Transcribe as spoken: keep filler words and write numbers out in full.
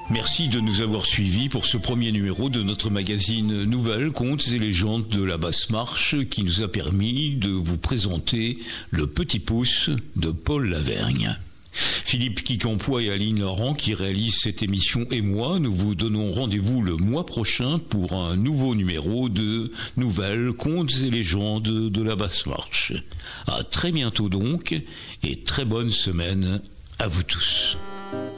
Merci de nous avoir suivis pour ce premier numéro de notre magazine Nouvelles, Contes et légendes de la Basse-Marche qui nous a permis de vous présenter Le Petit Pouce de Paul Lavergne. Philippe Quincampoix et Aline Laurent qui réalisent cette émission et moi, nous vous donnons rendez-vous le mois prochain pour un nouveau numéro de Nouvelles, Contes et légendes de la Basse-Marche. À très bientôt donc et très bonne semaine à vous tous.